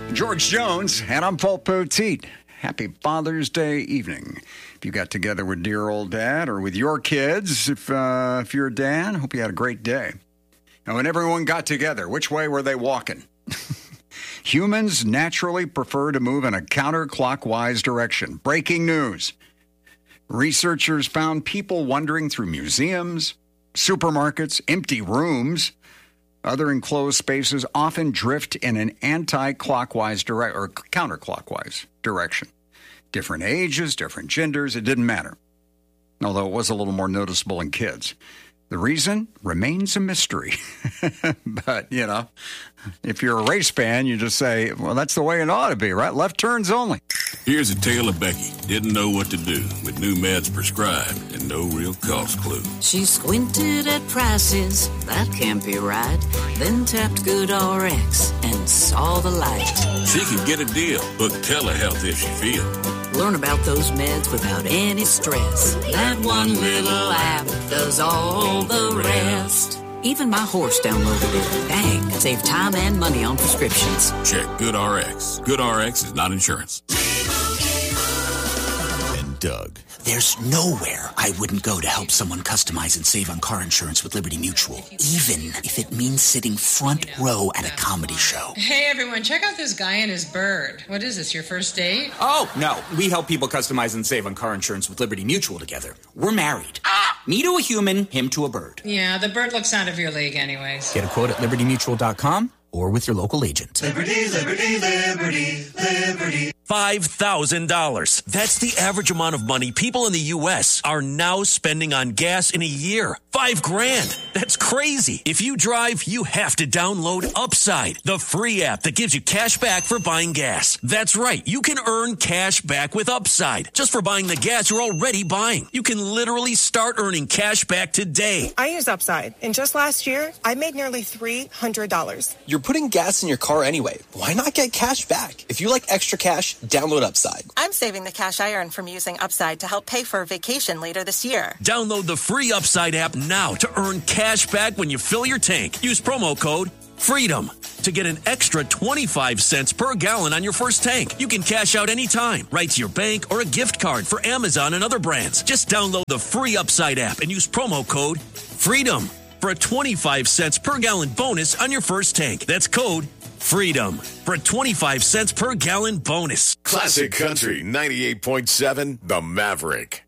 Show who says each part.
Speaker 1: George Jones, and I'm Paul Poteet. Happy Father's Day evening. If you got together with dear old dad or with your kids, if you're a dad, hope you had a great day. And when everyone got together, which way were they walking? Humans naturally prefer to move in a counterclockwise direction. Breaking news. Researchers found people wandering through museums, supermarkets, empty rooms, other enclosed spaces often drift in an anti-clockwise or counterclockwise direction. Different ages, different genders, it didn't matter. Although it was a little more noticeable in kids. The reason remains a mystery. But, you know, if you're a race fan, you just say, well, that's the way it ought to be, right? Left turns only.
Speaker 2: Here's a tale of Becky. Didn't know what to do with new meds prescribed and no real cost clue.
Speaker 3: She squinted at prices, that can't be right. Then tapped GoodRx and saw the light.
Speaker 2: She could get a deal. Book telehealth if she feels.
Speaker 3: Learn about those meds without any stress. That one little app does all the rest. Even my horse downloaded it. Dang, save time and money on prescriptions.
Speaker 2: Check GoodRx. GoodRx is not insurance.
Speaker 4: And Doug. There's nowhere I wouldn't go to help someone customize and save on car insurance with Liberty Mutual, even if it means sitting front row at a comedy show.
Speaker 5: Hey, everyone, check out this guy and his bird. What is this, your first date?
Speaker 4: Oh, no. We help people customize and save on car insurance with Liberty Mutual together. We're married. Me to a human, him to a bird.
Speaker 5: Yeah, the bird looks out of your league anyways.
Speaker 4: Get a quote at libertymutual.com or with your local agent.
Speaker 6: Liberty, liberty, liberty, liberty.
Speaker 7: $5,000. That's the average amount of money people in the U.S. are now spending on gas in a year. $5,000. That's crazy. If you drive, you have to download Upside, the free app that gives you cash back for buying gas. That's right. You can earn cash back with Upside just for buying the gas you're already buying. You can literally start earning cash back today.
Speaker 8: I use Upside, and just last year, I made nearly $300.
Speaker 9: You're putting gas in your car anyway. Why not get cash back? If you like extra cash, download Upside.
Speaker 8: I'm saving the cash I earn from using Upside to help pay for a vacation later this year.
Speaker 7: Download the free Upside app now to earn cash back when you fill your tank. Use promo code FREEDOM to get an extra 25 cents per gallon on your first tank. You can cash out anytime, right to your bank or a gift card for Amazon and other brands. Just download the free Upside app and use promo code FREEDOM for a 25 cents per gallon bonus on your first tank. That's code FREEDOM for a 25 cents per gallon bonus.
Speaker 10: Classic Country 98.7, The Maverick.